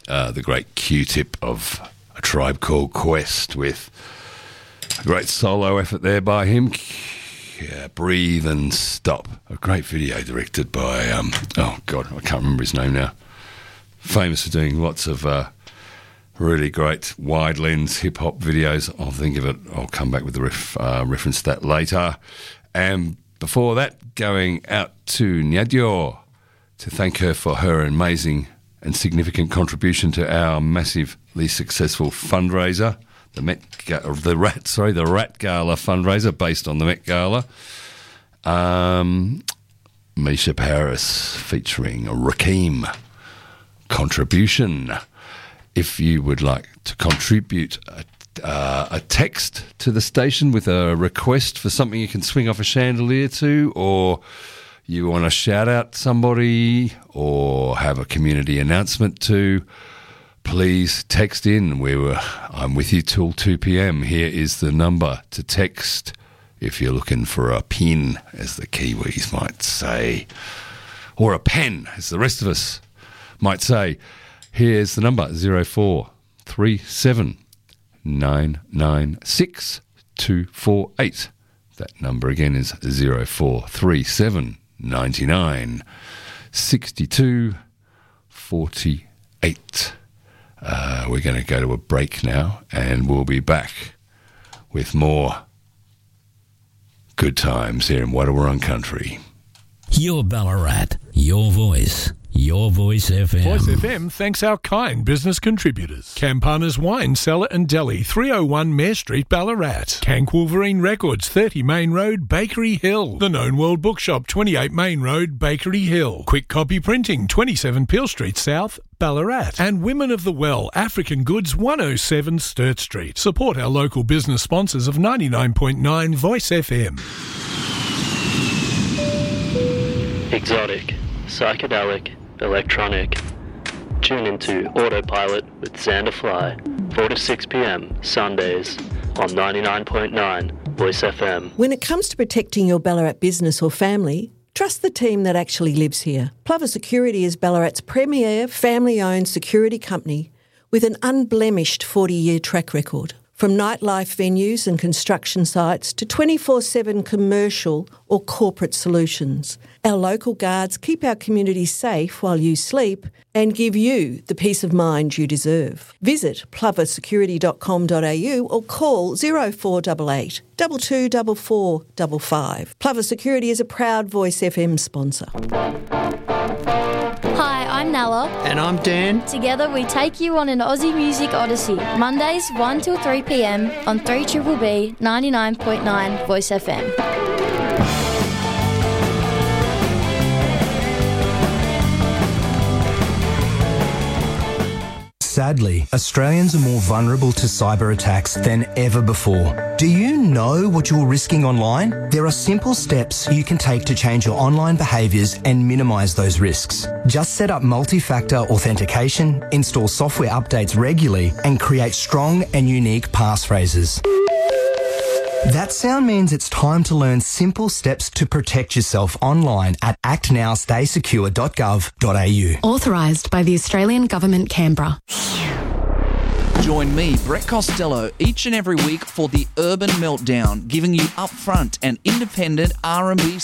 the great Q-Tip of A Tribe Called Quest, with a great solo effort there by him. Breathe and Stop. A great video directed by, I can't remember his name now. Famous for doing lots of really great wide lens hip hop videos. I'll think of it. I'll come back with the reference to that later. And before that, going out to Nyadio to thank her for her amazing and significant contribution to our massively successful fundraiser, the Rat Gala fundraiser based on the Met Gala. Misha Paris featuring Rakim contribution. If you would like to contribute a text to the station with a request for something you can swing off a chandelier to, or you want to shout out somebody or have a community announcement to, please text in. I'm with you till 2 p.m. Here is the number to text if you're looking for a pin, as the Kiwis might say, or a pen, as the rest of us might say. Here's the number, 0437 996 248. That number again is 0437 99 62 48. We're going to go to a break now, and we'll be back with more good times here in Wadawurrung Country. Your Ballarat, your voice. Your Voice FM. Voice FM thanks our kind business contributors. Campana's Wine Cellar and Deli, 301 Mare Street, Ballarat. Cank Wolverine Records, 30 Main Road, Bakery Hill. The Known World Bookshop, 28 Main Road, Bakery Hill. Quick Copy Printing, 27 Peel Street South, Ballarat. And Women of the Well, African Goods, 107 Sturt Street. Support our local business sponsors of 99.9 Voice FM. Exotic, psychedelic, electronic. Tune into Autopilot with Xander Fly, 4 to 6 p.m. Sundays on 99.9 Voice FM. When it comes to protecting your Ballarat business or family, trust the team that actually lives here. Plover Security is Ballarat's premier family-owned security company with an unblemished 40-year track record. From nightlife venues and construction sites to 24/7 commercial or corporate solutions, our local guards keep our community safe while you sleep and give you the peace of mind you deserve. Visit ploversecurity.com.au or call 0488 224455. Plover Security is a proud Voice FM sponsor. Hi, I'm Nella. And I'm Dan. Together we take you on an Aussie music odyssey. Mondays 1 till 3 p.m. on 3BBB 99.9 Voice FM. Sadly, Australians are more vulnerable to cyber attacks than ever before. Do you know what you're risking online? There are simple steps you can take to change your online behaviours and minimise those risks. Just set up multi-factor authentication, install software updates regularly, and create strong and unique passphrases. That sound means it's time to learn simple steps to protect yourself online at actnowstaysecure.gov.au. Authorised by the Australian Government, Canberra. Join me, Brett Costello, each and every week for the Urban Meltdown, giving you upfront and independent R&B